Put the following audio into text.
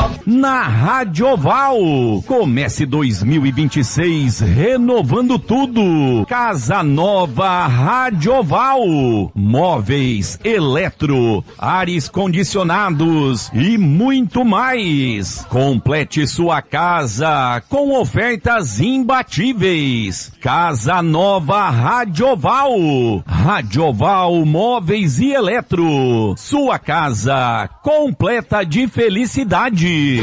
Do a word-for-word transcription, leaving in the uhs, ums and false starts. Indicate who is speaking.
Speaker 1: Na Radioval. Comece dois mil e vinte e seis renovando tudo. Casa Nova Radioval. Móveis, eletro, ares condicionados e muito mais. Complete sua casa com ofertas imbatíveis. Casa Nova Radioval. Radioval Móveis e Eletro. Sua casa completa de felicidade.